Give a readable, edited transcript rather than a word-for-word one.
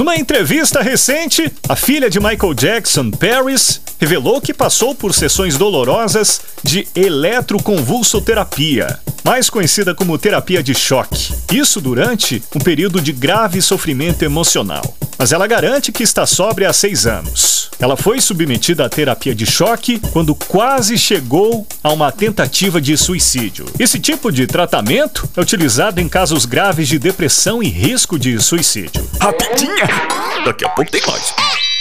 Numa entrevista recente, a filha de Michael Jackson, Paris, revelou que passou por sessões dolorosas de eletroconvulsoterapia, mais conhecida como terapia de choque. Isso durante um período de grave sofrimento emocional. Mas ela garante que está sóbria há 6 anos. Ela foi submetida à terapia de choque quando quase chegou a uma tentativa de suicídio. Esse tipo de tratamento é utilizado em casos graves de depressão e risco de suicídio. Rapidinha! Daqui a pouco tem mais.